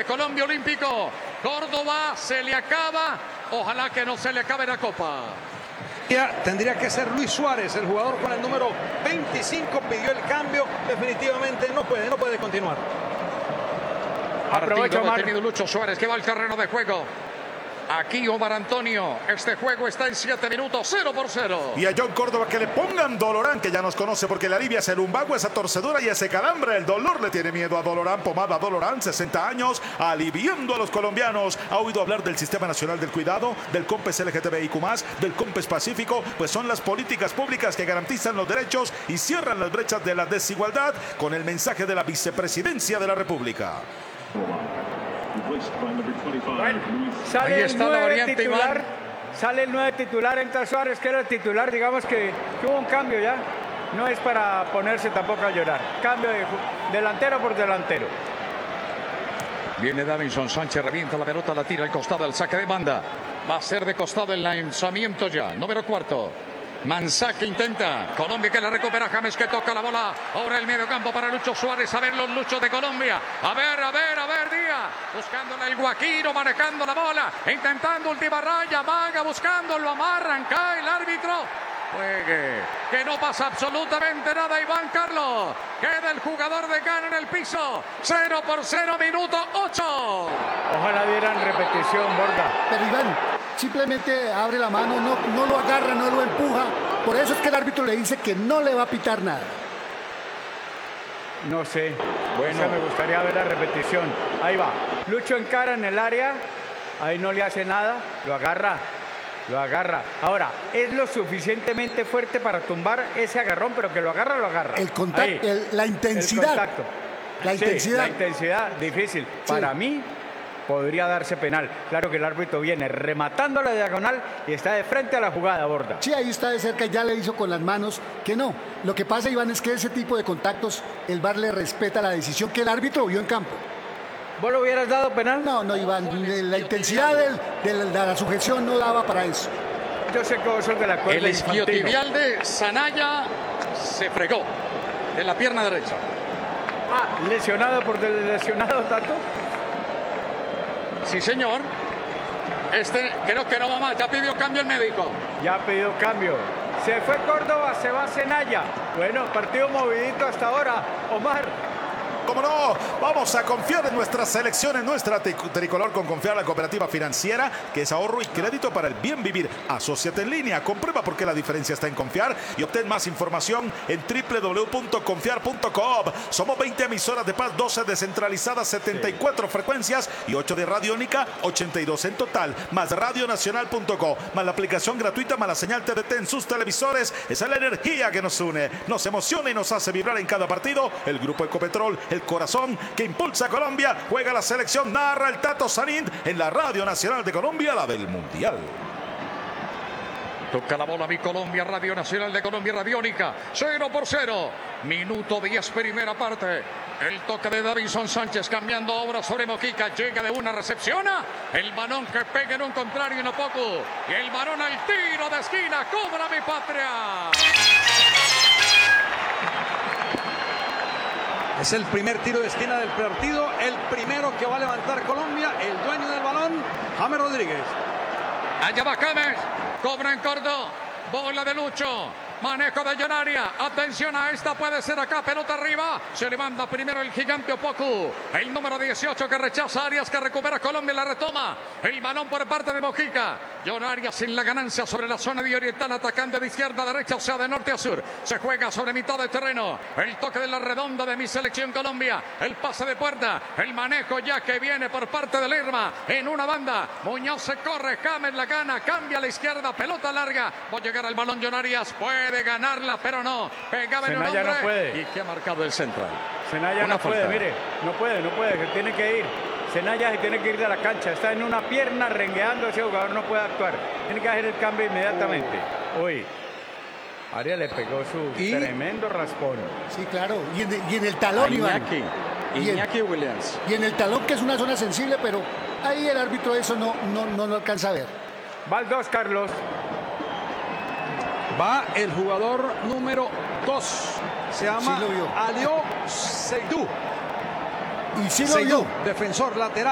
de Colombia Olímpico. Córdoba se le acaba. Ojalá que no se le acabe la copa. Tendría que ser Luis Suárez, el jugador con el número 25, pidió el cambio. Definitivamente no puede continuar. Aprovecha detenido Lucho Suárez, que va al terreno de juego. Aquí Omar Antonio, este juego está en 7 minutos, 0-0. Y a John Córdoba que le pongan Dolorán, que ya nos conoce porque le alivia ese lumbago, esa torcedura y ese calambre. El dolor le tiene miedo a Dolorán, pomada Dolorán, 60 años, aliviando a los colombianos. ¿Ha oído hablar del Sistema Nacional del Cuidado, del COMPES LGTBIQ+, del COMPES Pacífico? Pues son las políticas públicas que garantizan los derechos y cierran las brechas de la desigualdad con el mensaje de la Vicepresidencia de la República. Bueno, sale el 9 titular, sale el 9 titular, entra Suárez, que era el titular. Digamos que hubo un cambio ya. No es para ponerse tampoco a llorar. Cambio de delantero por delantero. Viene Davinson Sánchez, revienta la pelota, la tira al costado, el saque de banda. Va a ser de costado el lanzamiento ya. Número 4. Manzá que intenta. Colombia que la recupera. James que toca la bola. Ahora el medio campo para Lucho Suárez. A ver los Luchos de Colombia. A ver, Díaz. Buscándole el Guajiro, manejando la bola. Intentando última raya. Vaga buscando, lo amarran. Cae el árbitro. Juegue. Que no pasa absolutamente nada, Iván Carlos. Queda el jugador de Ghana en el piso. 0-0, minuto 8. Ojalá dieran repetición, Borja. Pero Iván, simplemente abre la mano, no lo agarra, no lo empuja. Por eso es que el árbitro le dice que no le va a pitar nada. No sé. Bueno, me gustaría ver la repetición. Ahí va. Lucho encara en el área. Ahí no le hace nada. Lo agarra. Ahora, es lo suficientemente fuerte para tumbar ese agarrón, pero que lo agarra. El contacto, la intensidad. El contacto. La intensidad, difícil. Sí. Para mí, podría darse penal. Claro que el árbitro viene rematando la diagonal y está de frente a la jugada, Borda. Sí, ahí está de cerca, ya le hizo con las manos que no. Lo que pasa, Iván, es que ese tipo de contactos, el VAR le respeta la decisión que el árbitro vio en campo. ¿Vos lo hubieras dado penal? No, Iván, la intensidad de la sujeción no daba para eso. Yo sé que vos sos de la cuerda. El isquiotibial de Sanaya se fregó en la pierna derecha. ¿Lesionado por lesionado tanto? Sí, señor. Creo que no va más. Ya pidió cambio el médico. Ya pidió cambio. Se fue Córdoba, se va Zenaya. Bueno, partido movidito hasta ahora. Omar. ¿Cómo no? Vamos a confiar en nuestra selección, en nuestra tricolor con Confiar, la cooperativa financiera, que es ahorro y crédito para el bien vivir. Asóciate en línea, comprueba por qué la diferencia está en confiar y obtén más información en www.confiar.com. Somos 20 emisoras de paz, 12 descentralizadas, 74 frecuencias y 8 de radiónica, 82 en total, más radionacional.co, más la aplicación gratuita, más la señal TDT en sus televisores. Esa es la energía que nos une, nos emociona y nos hace vibrar en cada partido. El grupo Ecopetrol, el corazón que impulsa a Colombia. Juega la selección, narra el Tato Sanín en la Radio Nacional de Colombia, la del Mundial. Toca la bola mi Colombia, Radio Nacional de Colombia, Radiónica, 0-0. Minuto 10, primera parte. El toque de Davinson Sánchez cambiando ahora sobre Mojica. Llega de una, recepciona. El balón que pega en un contrario y no poco. Y el balón al tiro de esquina. Cobra mi patria. Es el primer tiro de esquina del partido, el primero que va a levantar Colombia, el dueño del balón, James Rodríguez. Allá va James, cobra en corto, bola de Lucho, manejo de Jonaria, atención a esta, puede ser acá, pelota arriba, se levanta primero el gigante Opoku, el número 18 que rechaza Arias, que recupera Colombia y la retoma, el balón por parte de Mojica, Jonaria sin la ganancia sobre la zona de oriental, atacante de izquierda a derecha, o sea de norte a sur, se juega sobre mitad de terreno, el toque de la redonda de mi selección Colombia, el pase de puerta, el manejo ya que viene por parte de Lerma, en una banda, Muñoz se corre, James la gana, cambia a la izquierda, pelota larga, va a llegar al balón Jonarias, puede ganarla, pero no, pegaba en un hombre, no puede. ¿Y qué ha marcado el central? Zenaya no puede, mire, no puede, que tiene que ir. Zenaya se tiene que ir de la cancha, está en una pierna rengueando, ese jugador no puede actuar, tiene que hacer el cambio inmediatamente. Uy, Arias le pegó su tremendo raspón. Sí, claro, y en el talón, Iván. Iñaki Williams. Y en el talón, que es una zona sensible, pero ahí el árbitro eso no lo alcanza a ver. Va el 2, Carlos. Va el jugador número 2. Se llama Aliou Seydou. Y sí lo vio. Defensor lateral.